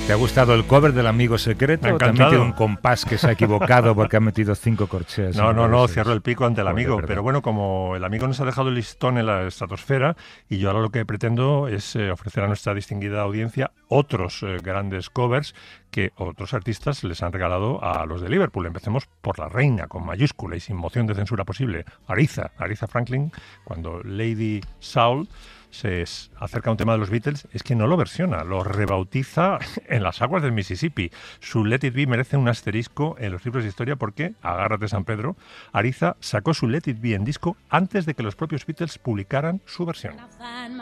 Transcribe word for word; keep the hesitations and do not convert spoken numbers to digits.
¿Te ha gustado el cover del Amigo Secreto? Me ha ¿O te ha encantado. metido un compás que se ha equivocado porque ha metido cinco corcheas? No, en no, vez de no, seis? cierro el pico ante el Joder, amigo. perdón. Pero bueno, como el amigo nos ha dejado el listón en la estratosfera, y yo ahora lo que pretendo es eh, ofrecer a nuestra distinguida audiencia otros eh, grandes covers que otros artistas les han regalado a los de Liverpool. Empecemos por la reina, con mayúscula y sin moción de censura posible, Aretha, Aretha Franklin, cuando Lady Soul se es- acerca a un tema de los Beatles, es que no lo versiona, lo rebautiza en las aguas del Mississippi. Su Let It Be merece un asterisco en los libros de historia porque, agárrate San Pedro, Aretha sacó su Let It Be en disco antes de que los propios Beatles publicaran su versión.